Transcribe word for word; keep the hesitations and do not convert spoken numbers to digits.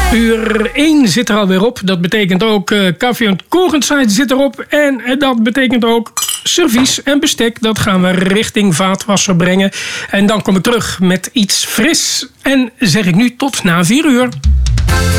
Uur één zit er alweer op. Dat betekent ook uh, Koffie en Kogensite zit erop. En uh, dat betekent ook servies en bestek. Dat gaan we richting vaatwasser brengen. En dan kom ik terug met iets fris. En zeg ik nu tot na vier uur.